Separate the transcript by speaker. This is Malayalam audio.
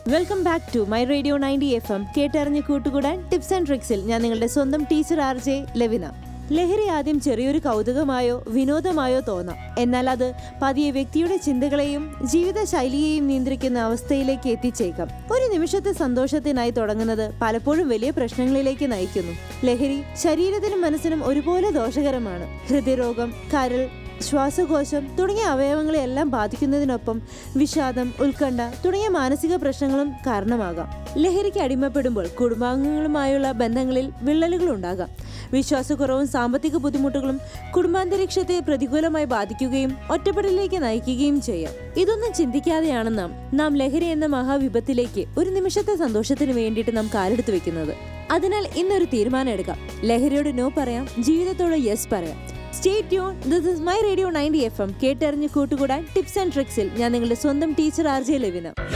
Speaker 1: Welcome back to my radio 90 FM. കേട്ടറിഞ്ഞ് കൂട്ടുകൂടാൻ ടിപ്സ് ആൻഡ് ട്രിക്സിൽ ഞാൻ നിങ്ങളുടെ സ്വന്തം ടീച്ചർ RJ ലവിന. ലഹരി ആദ്യം ചെറിയൊരു കൗതുകമായോ വിനോദമായോ തോന്നാം. എന്നാൽ അത് പതിയെ വ്യക്തിയുടെ ചിന്തകളെയും ജീവിതശൈലിയെയും നിയന്ത്രിക്കുന്ന അവസ്ഥയിലേക്ക് എത്തിച്ചേക്കാം. ഒരു നിമിഷത്തെ സന്തോഷത്തിനായി തുടങ്ങുന്നത് പലപ്പോഴും വലിയ പ്രശ്നങ്ങളിലേക്ക് നയിക്കുന്നു. ലഹരി ശരീരത്തിനും മനസ്സിനും ഒരുപോലെ ദോഷകരമാണ്. ഹൃദയരോഗം, കരൾ, ശ്വാസകോശം തുടങ്ങിയ അവയവങ്ങളെയെല്ലാം ബാധിക്കുന്നതിനൊപ്പം വിഷാദം, ഉത്കണ്ഠ തുടങ്ങിയ മാനസിക പ്രശ്നങ്ങളും കാരണമാകാം. ലഹരിക്ക് അടിമപ്പെടുമ്പോൾ കുടുംബാംഗങ്ങളുമായുള്ള ബന്ധങ്ങളിൽ വിള്ളലുകൾ ഉണ്ടാകാം. വിശ്വാസക്കുറവും സാമ്പത്തിക ബുദ്ധിമുട്ടുകളും കുടുംബാന്തരീക്ഷത്തെ പ്രതികൂലമായി ബാധിക്കുകയും ഒറ്റപ്പെടലിലേക്ക് നയിക്കുകയും ചെയ്യാം. ഇതൊന്നും ചിന്തിക്കാതെയാണ് നാം ലഹരി എന്ന മഹാവിപത്തിലേക്ക് ഒരു നിമിഷത്തെ സന്തോഷത്തിന് വേണ്ടിയിട്ട് നാം കാലെടുത്ത് വെക്കുന്നത്. അതിനാൽ ഇന്നൊരു തീരുമാനം എടുക്കാം. ലഹരിയോട് നോ പറയാം, ജീവിതത്തോട് യെസ് പറയാം. Stay tuned. This is my radio 90 FM. കേട്ടറിഞ്ഞ് കൂട്ടുകൂടാൻ ടിപ്സ് ആൻഡ് ട്രിക്സിൽ ഞാൻ നിങ്ങളുടെ സ്വന്തം ടീച്ചർ RJ ലവിന.